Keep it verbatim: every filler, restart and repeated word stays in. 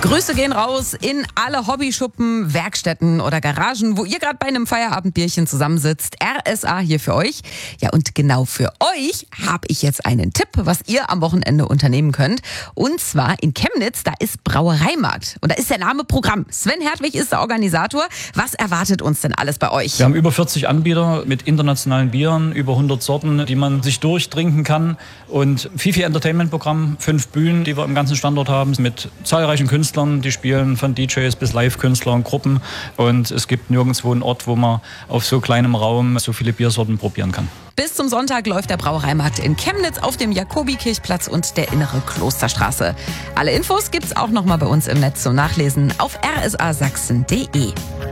Grüße gehen raus in alle Hobbyschuppen, Werkstätten oder Garagen, wo ihr gerade bei einem Feierabendbierchen zusammensitzt. R S A hier für euch. Ja, und genau für euch habe ich jetzt einen Tipp, was ihr am Wochenende unternehmen könnt. Und zwar in Chemnitz, da ist Brauereimarkt. Und da ist der Name Programm. Sven Hertwig ist der Organisator. Was erwartet uns denn alles bei euch? Wir haben über vierzig Anbieter mit internationalen Bieren, über hundert Sorten, die man sich durchtrinken kann. Und viel, viel Entertainment-Programm, fünf Bühnen, die wir im ganzen Standort haben, mit zahlreichen Künstlern. Die spielen von D Js bis Live-Künstler und Gruppen. Und es gibt nirgendwo einen Ort, wo man auf so kleinem Raum so viele Biersorten probieren kann. Bis zum Sonntag läuft der Brauereimarkt in Chemnitz auf dem Jakobikirchplatz und der Innere Klosterstraße. Alle Infos gibt's auch noch mal bei uns im Netz zum Nachlesen auf r s a sachsen punkt d e.